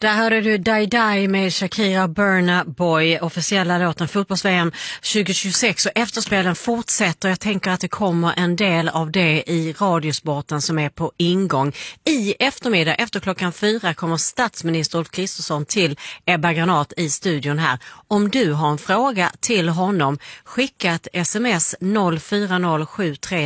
Där hörde du Die Die med Shakira Burna Boy, officiella låten fotbolls-VM 2026, och efterspelen fortsätter. Jag tänker att det kommer en del av det i Radiosporten som är på ingång. I eftermiddag efter klockan 4 kommer statsminister Ulf Kristersson till Ebba Granat i studion här. Om du har en fråga till honom, skicka ett sms 04073